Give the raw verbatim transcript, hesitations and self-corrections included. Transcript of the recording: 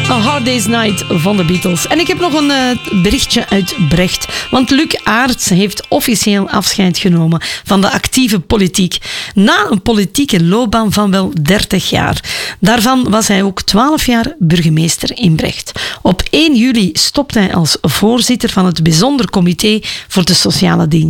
A Hard Day's Night van de Beatles. En ik heb nog een uh, berichtje uit Brecht. Want Luc Aerts heeft officieel afscheid genomen van de actieve politiek. Na een politieke loopbaan van wel dertig jaar. Daarvan was hij ook twaalf jaar burgemeester in Brecht. Op één juli stopt hij als voorzitter van het Bijzonder Comité voor de Sociale Dienst.